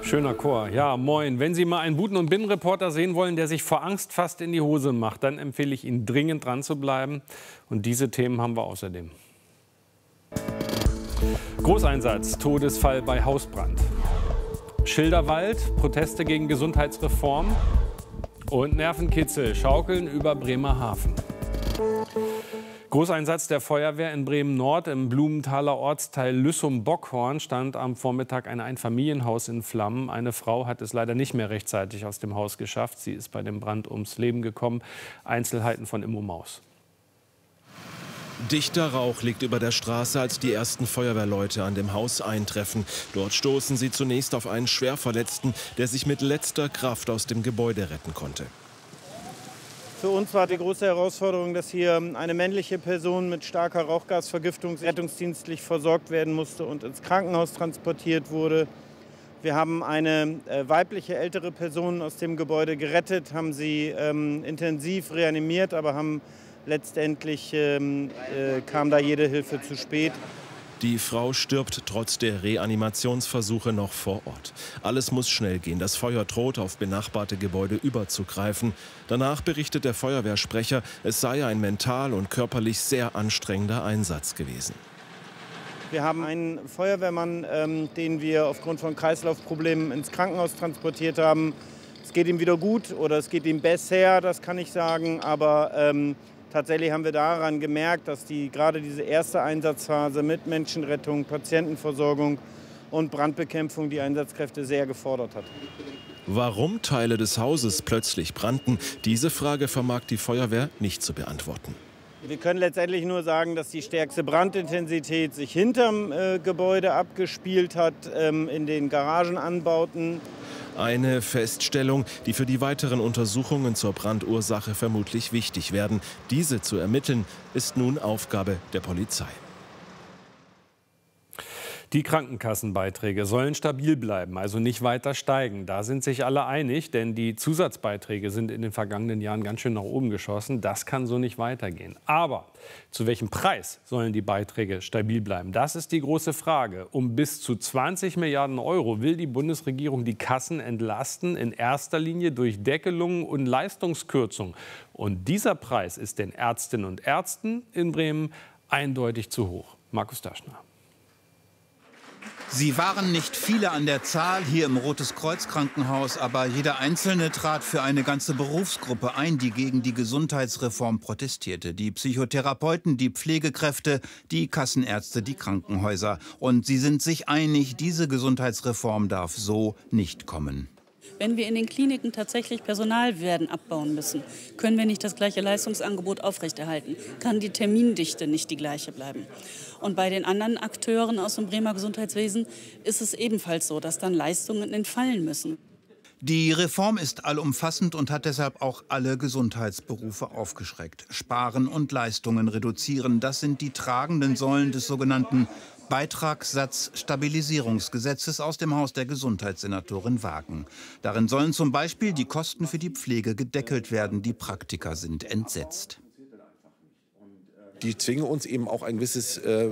Schöner Chor. Ja, moin. Wenn Sie mal einen Buten- und Binnenreporter sehen wollen, der sich vor Angst fast in die Hose macht, dann empfehle ich Ihnen dringend dran zu bleiben. Und diese Themen haben wir außerdem. Großeinsatz, Todesfall bei Hausbrand. Schilderwald, Proteste gegen Gesundheitsreform. Und Nervenkitzel, Schaukeln über Bremerhaven. Großeinsatz der Feuerwehr in Bremen-Nord. Im Blumenthaler Ortsteil Lüssum-Bockhorn stand am Vormittag ein Einfamilienhaus in Flammen. Eine Frau hat es leider nicht mehr rechtzeitig aus dem Haus geschafft. Sie ist bei dem Brand ums Leben gekommen. Einzelheiten von Immo Maus. Dichter Rauch liegt über der Straße, als die ersten Feuerwehrleute an dem Haus eintreffen. Dort stoßen sie zunächst auf einen Schwerverletzten, der sich mit letzter Kraft aus dem Gebäude retten konnte. Für uns war die große Herausforderung, dass hier eine männliche Person mit starker Rauchgasvergiftung rettungsdienstlich versorgt werden musste und ins Krankenhaus transportiert wurde. Wir haben eine weibliche ältere Person aus dem Gebäude gerettet, haben sie intensiv reanimiert, aber haben letztendlich kam da jede Hilfe zu spät. Die Frau stirbt trotz der Reanimationsversuche noch vor Ort. Alles muss schnell gehen. Das Feuer droht, auf benachbarte Gebäude überzugreifen. Danach berichtet der Feuerwehrsprecher, es sei ein mental und körperlich sehr anstrengender Einsatz gewesen. Wir haben einen Feuerwehrmann, den wir aufgrund von Kreislaufproblemen ins Krankenhaus transportiert haben. Es geht ihm wieder gut oder es geht ihm besser, das kann ich sagen, aber tatsächlich haben wir daran gemerkt, dass gerade diese erste Einsatzphase mit Menschenrettung, Patientenversorgung und Brandbekämpfung die Einsatzkräfte sehr gefordert hat. Warum Teile des Hauses plötzlich brannten, diese Frage vermag die Feuerwehr nicht zu beantworten. Wir können letztendlich nur sagen, dass die stärkste Brandintensität sich hinterm Gebäude abgespielt hat, in den Garagenanbauten. Eine Feststellung, die für die weiteren Untersuchungen zur Brandursache vermutlich wichtig werden. Diese zu ermitteln, ist nun Aufgabe der Polizei. Die Krankenkassenbeiträge sollen stabil bleiben, also nicht weiter steigen. Da sind sich alle einig, denn die Zusatzbeiträge sind in den vergangenen Jahren ganz schön nach oben geschossen. Das kann so nicht weitergehen. Aber zu welchem Preis sollen die Beiträge stabil bleiben? Das ist die große Frage. Um bis zu 20 Milliarden Euro will die Bundesregierung die Kassen entlasten, in erster Linie durch Deckelungen und Leistungskürzungen. Und dieser Preis ist den Ärztinnen und Ärzten in Bremen eindeutig zu hoch. Markus Daschner. Sie waren nicht viele an der Zahl hier im Rotes-Kreuz-Krankenhaus, aber jeder Einzelne trat für eine ganze Berufsgruppe ein, die gegen die Gesundheitsreform protestierte. Die Psychotherapeuten, die Pflegekräfte, die Kassenärzte, die Krankenhäuser. Und sie sind sich einig, diese Gesundheitsreform darf so nicht kommen. Wenn wir in den Kliniken tatsächlich Personal werden abbauen müssen, können wir nicht das gleiche Leistungsangebot aufrechterhalten, kann die Termindichte nicht die gleiche bleiben. Und bei den anderen Akteuren aus dem Bremer Gesundheitswesen ist es ebenfalls so, dass dann Leistungen entfallen müssen. Die Reform ist allumfassend und hat deshalb auch alle Gesundheitsberufe aufgeschreckt. Sparen und Leistungen reduzieren, das sind die tragenden Säulen des sogenannten Beitragssatzstabilisierungsgesetzes aus dem Haus der Gesundheitssenatorin Wagen. Darin sollen zum Beispiel die Kosten für die Pflege gedeckelt werden. Die Praktiker sind entsetzt. Die zwingen uns eben auch ein gewisses